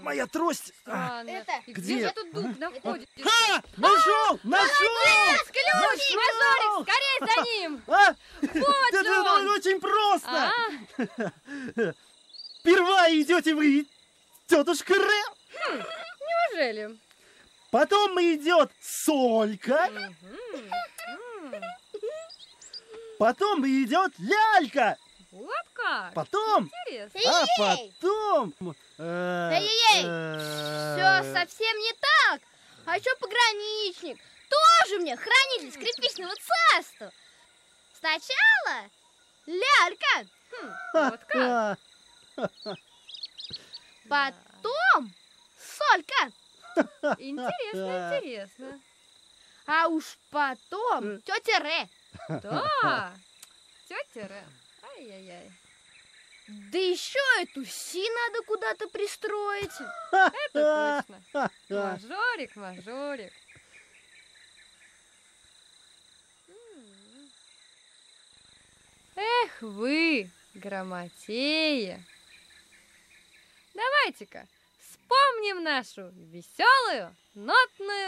моя трость. Это... И Где? где же тут дуб находится? Ха! Нашел! Нашел! Ключик, Мажорик, скорее за ним! А? Вот же Это он! очень просто. А, Сперва идете вы, тетушка Рэ. неужели? Потом идет Солька. Потом идет Лялька. Вот как! Потом... Интересно. А потом... Эй-ей-ей! Все совсем не так. А еще пограничник. Тоже мне хранитель скрипичного царства. Сначала Лялька, Вот как? потом Солька, Интересно, интересно. а уж потом тетя Ре. Да, тетя Рэ. Ай-яй-яй. Да еще эту Си надо куда-то пристроить. Это точно. Мажорик, Мажорик. Эх вы, грамотеи. Давайте-ка вспомним нашу веселую нотную